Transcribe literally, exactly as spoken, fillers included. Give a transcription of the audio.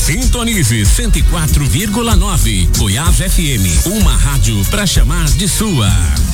Sintonize cento e quatro vírgula nove. Goiás F M, uma rádio pra chamar de sua.